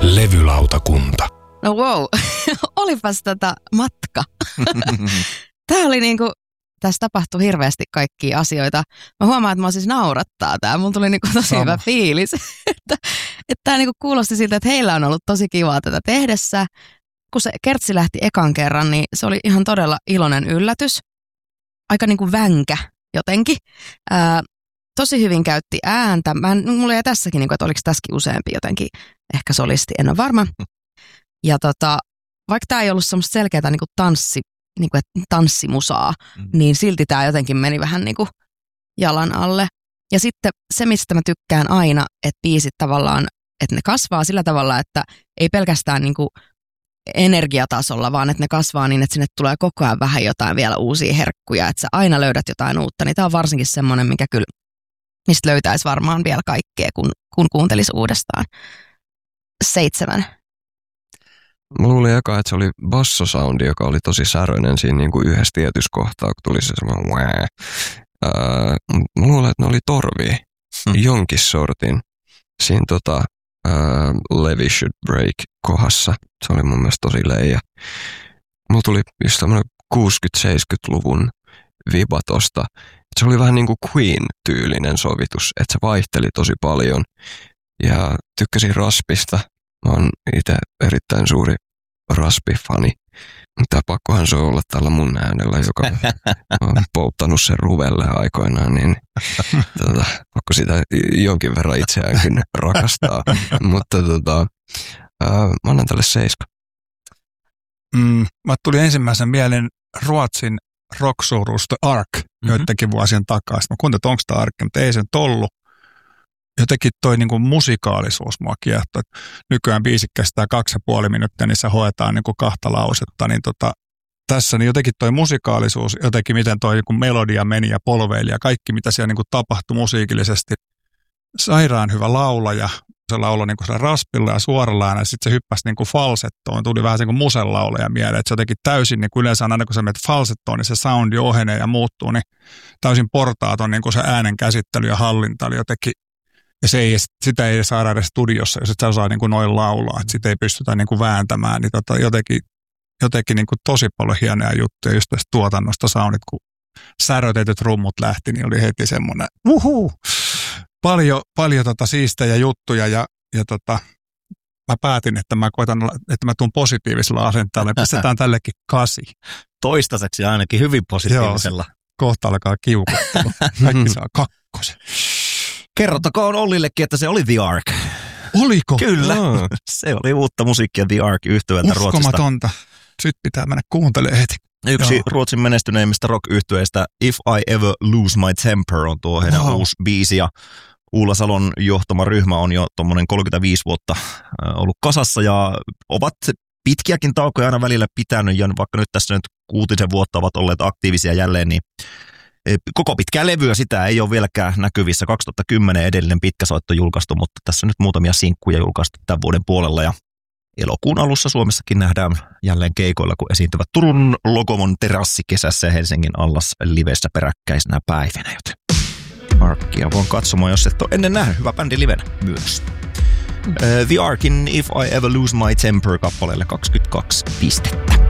Levylautakunta. No wow, olipas matka. Tää oli tässä tapahtui hirveästi kaikkia asioita. Mä huomaan, että mä siis naurattaa tää. Mulla tuli tosi hyvä fiilis. että tää kuulosti siltä, että heillä on ollut tosi kivaa tätä tehdessä. Kun se Kertsi lähti ekan kerran, niin se oli ihan todella iloinen yllätys. Aika vänkä jotenkin. Tosi hyvin käytti ääntä. Mulla jäi tässäkin, että oliko tässäkin useampi jotenkin ehkä solisti, en ole varma. Ja vaikka tämä ei ollut semmoista selkeää tanssimusaa, niin silti tämä jotenkin meni vähän jalan alle. Ja sitten se, mistä mä tykkään aina, että biisit tavallaan, että ne kasvaa sillä tavalla, että ei pelkästään energiatasolla, vaan että ne kasvaa niin, että sinne tulee koko ajan vähän jotain vielä uusia herkkuja, että sä aina löydät jotain uutta. Niin tämä on varsinkin semmoinen, mikä kyllä, mistä löytäisi varmaan vielä kaikkea, kun kuuntelisi uudestaan. 7. Mä luulin eka, että se oli bassosoundi, joka oli tosi säröinen siinä yhdessä tietyssä kohtaa, kun tuli se semmoinen wää. Mä luulen, että ne oli torvia jonkin sortin siinä Levy Should Break kohdassa. Se oli mun mielestä tosi leija. Mulla tuli just tämmönen 60-70-luvun viba tosta. Se oli vähän Queen-tyylinen sovitus, että se vaihteli tosi paljon. Ja tykkäsin raspista. Mä oon itse erittäin suuri raspi-fani. Mutta pakkohan se on olla tällä mun äänellä, joka on polttanut sen ruvelle aikoinaan, niin pakko sitä jonkin verran itseäänkin rakastaa. Mutta mä annan tälle 7. Mä tuli ensimmäisen mieleen Ruotsin rock-suuruus The Ark joidenkin vuosien takaa. Mä kuuntelin, että onko tämä Ark, mutta ei se nyt ollut. Jotenkin toi musikaalisuus mua kiehtoi. Nykyään biisi kestää 2,5 minuuttia, niin se hoetaan 2 lausetta. Niin tässä niin jotenkin toi musikaalisuus, jotenkin miten toi melodia meni ja polveili ja kaikki mitä siellä tapahtui musiikillisesti. Sairaan hyvä laulaja. Se lauloi se raspilla ja suoralla äänellä, sitten se hyppäsi falsettoon. Tuli vähän musen laulaja mieleen, että se jotenkin täysin, yleensä aina kun sä menet falsettoon, niin se soundi ohenee ja muuttuu, niin täysin portaaton se äänen käsittely ja hallinta oli jotenkin. Ja sitä ei saada edes studiossa, jos et sä osaa noin laulaa, että sitä ei pystytä vääntämään. Niin jotenkin tosi paljon hienoja juttuja just tästä tuotannosta soundit, kun särötetyt rummut lähti, niin oli heti semmoinen paljon siistejä juttuja ja mä päätin, että mä koitan, että mä tuun positiivisella asenteella ja pistetään tällekin 8. Toistaiseksi ainakin hyvin positiivisella. Joo, kohta alkaa kiukuttelu. Kaikki saa 2. Kerrottakoon Ollillekin, että se oli The Ark. Oliko? Kyllä. Se oli uutta musiikkia The Ark-yhtyöltä Ruotsista. Uskomatonta. Nyt pitää mennä kuuntelemaan heti. Yksi Ruotsin menestyneimmistä rock-yhtyeistä If I Ever Lose My Temper on tuo heidän uusi biisi. Ja Ulla Salon johtama ryhmä on jo tuommoinen 35 vuotta ollut kasassa ja ovat pitkiäkin taukoja aina välillä pitänyt. Ja vaikka nyt tässä nyt 6 vuotta ovat olleet aktiivisia jälleen, niin koko pitkää levyä sitä ei ole vieläkään näkyvissä. 2010 edellinen pitkäsoitto julkaistu, mutta tässä on nyt muutamia sinkkuja julkaistu tämän vuoden puolella. Ja elokuun alussa Suomessakin nähdään jälleen keikoilla, kun esiintyvät Turun Lokomon terassi-kesässä ja Helsingin Allas livessä peräkkäisenä päivinä. Joten Arkia voin katsomaan, jos et ole ennen nähnyt. Hyvä bändi livenä myös. The Arkin If I Ever Lose My Temper -kappaleelle 22 pistettä.